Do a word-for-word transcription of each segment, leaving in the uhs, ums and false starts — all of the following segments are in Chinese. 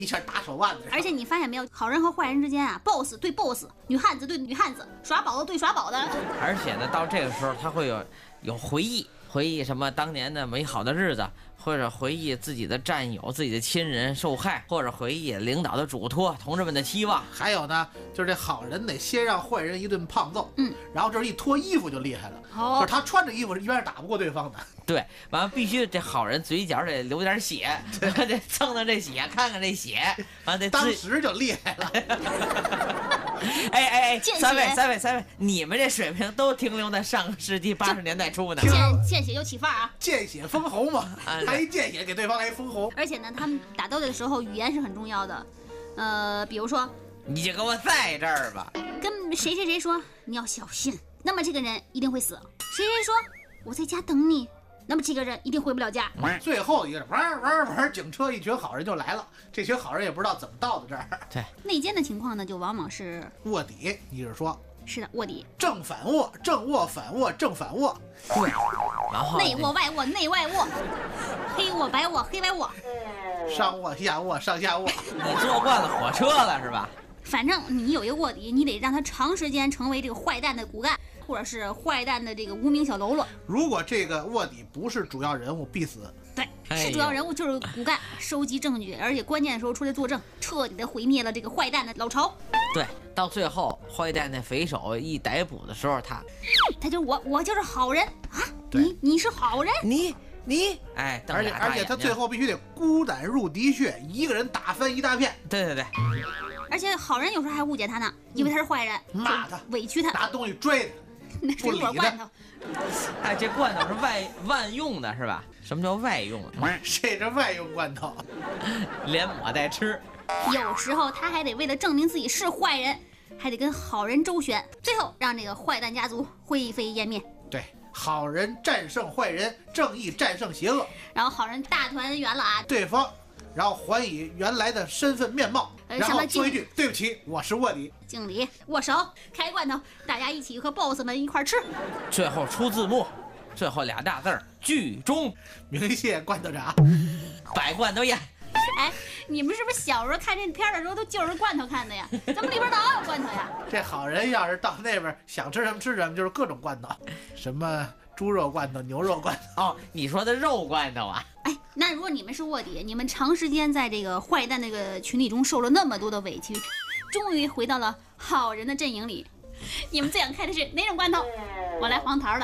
一下打手腕子。 而且你发现没有，好人和坏人之间啊 ，boss 对 boss， 女汉子对女汉子，耍宝的对耍宝的。 而且呢，到这个时候他会有有回忆，回忆什么当年的美好的日子。或者回忆自己的战友、自己的亲人受害，或者回忆领导的嘱托、同志们的期望。 还有呢，就是这好人得先让坏人一顿胖揍， 嗯， 然后这一脱衣服就厉害了。 哦， 就是他穿着衣服一般是打不过对方的。 对，完了必须这好人嘴角得流点血，得蹭蹭这血，看看这血，完了得当时就厉害了。 哎哎哎，三位三位三位，你们这水平都停留在上个世纪八十年代初呢。 见见血就起范儿啊！ 见血封喉嘛，他一见血给对方来封喉。 而且呢，他们打斗的时候语言是很重要的，呃，比如说， 你就给我在这儿吧， 跟谁谁谁说你要小心，那么这个人一定会死；谁谁说我在家等你，那么这个人一定回不了家。 最后一个玩玩玩，警车一群好人就来了，这群好人也不知道怎么到的这儿。 对， 内奸的情况呢，就往往是卧底，你是说？ 是的，卧底， 正反卧，正卧反卧，正反卧。 对，然后内卧外卧内外卧，黑卧白卧黑白卧， 上卧下卧上下卧。 你坐惯了火车了是吧？ 反正你有一个卧底，你得让他长时间成为这个坏蛋的骨干，或者是坏蛋的这个无名小喽啰。 如果这个卧底不是主要人物，必死。 对，是主要人物就是骨干，收集证据，而且关键的时候出来作证，彻底的毁灭了这个坏蛋的老巢。 对，到最后坏蛋那匪首一逮捕的时候，他他就我我就是好人啊，你你是好人， 你你哎， 而且而且他最后必须得孤胆入敌穴，一个人打翻一大片。 对对对， 而且好人有时候还误解他呢，以为他是坏人， 骂他委屈他， 拿东西追他。 那水果罐头， 哎，这罐头是外万用的是吧？什么叫外用啊？ 这是外用罐头， 连抹带吃。 有时候他还得为了证明自己是坏人，还得跟好人周旋，最后让这个坏蛋家族灰飞烟灭。 对，好人战胜坏人，正义战胜邪恶， 然后好人大团圆了啊， 对方，然后还以原来的身份面貌， 呃、 然后说一句对不起，我是卧底。 敬礼，握手，开罐头，大家一起和 boss 们一块吃。 最后出字幕，最后俩大字儿：剧终。 明谢罐头长， 百罐头宴。 哎，你们是不是小时候看这片的时候都就着罐头看的呀？咱们里边哪有罐头呀？ 这好人要是到那边想吃什么吃什么，就是各种罐头，什么猪肉罐头、牛肉罐头。 哦，你说的肉罐头啊？ 哎，那如果你们是卧底，你们长时间在这个坏蛋那个群体中受了那么多的委屈，终于回到了好人的阵营里，你们最想开的是哪种罐头？我来黄桃的。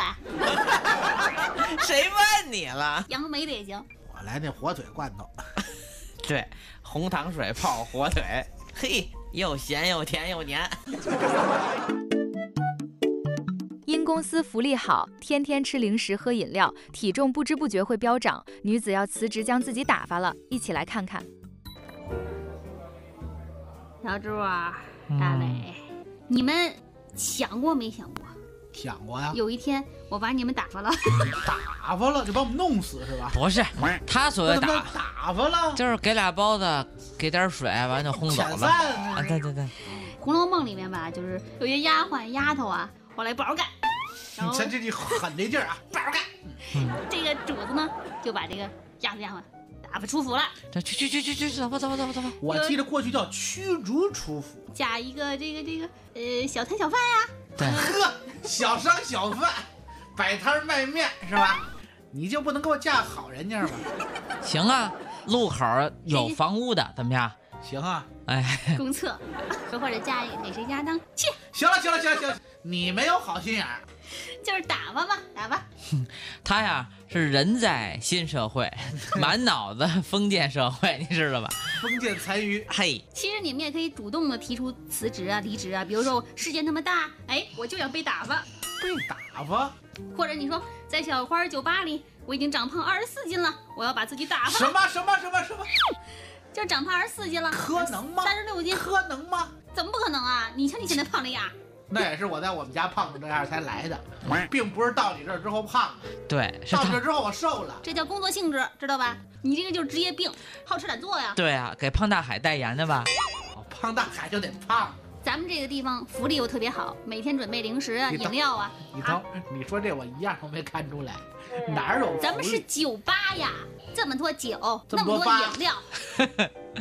谁问你了？ 杨梅的也行。 我来那火腿罐头。 对，红糖水泡火腿，嘿，又咸又甜又黏。 因公司福利好，天天吃零食喝饮料，体重不知不觉会飙涨，女子要辞职将自己打发了，一起来看看。 小猪啊，大伟、嗯，你们想过没想过？ 想过呀。 有一天我把你们打发了。 打发了就把我们弄死是吧？ 不是，他所谓打打发了， 就是给俩包子，给点水，完就轰走了。啊，对对对。《 红楼梦》里面吧，就是有些丫鬟丫头啊，后来不好干。 你瞧这这狠这劲儿啊，不好干。 嗯、这个主子呢，就把这个丫头丫鬟打发出府了。 这去去去去去，走吧走吧走吧走吧。 我记得过去叫驱逐出府， 加一个这个这个呃小摊小贩呀。 对， 呵，小商小贩，摆摊卖面是吧？你就不能给我嫁好人家吗？ 行啊，路口有房屋的怎么样？ 行啊， 哎，公厕，或者嫁给谁家当妾。 行了行了行了行了，你没有好心眼儿， 就是打发吧打发。 他呀是人在新社会，满脑子封建社会，你知道吧？ 封建残余。 嘿， 其实你们也可以主动的提出辞职啊、离职啊，比如说事件那么大，哎，我就要被打发。 被打发？ 或者你说在小花酒吧里，我已经长胖二十四斤了，我要把自己打发。 什么什么什么什么？ 就是长胖二十四斤了， 可能吗？ 三十六斤， 可能吗？ 怎么不可能啊？你瞧你现在胖的呀！ 那也是我在我们家胖成这样才来的，并不是到你这儿之后胖的。 对， 到这之后我瘦了， 这叫工作性质，知道吧？你这个就是职业病，好吃懒做呀。 对啊，给胖大海代言的吧？ 哦，胖大海就得胖。 咱们这个地方福利又特别好，每天准备零食啊、饮料啊。 你等，你说这我一样都没看出来，哪有？ 咱们是酒吧呀，这么多酒， 这么多饮料。